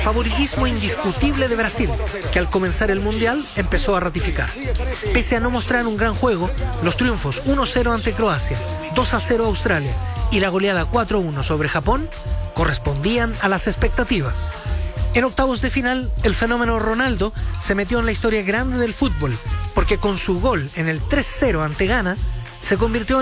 Favoritismo indiscutible de Brasil, que al comenzar el Mundial empezó a ratificar. Pese a no mostrar un gran juego, los triunfos 1-0 ante Croacia, 2-0 Australia y la goleada 4-1 sobre Japón correspondían a las expectativas. En octavos de final, el fenómeno Ronaldo se metió en la historia grande del fútbol, porque con su gol en el 3-0 ante Ghana, se convirtió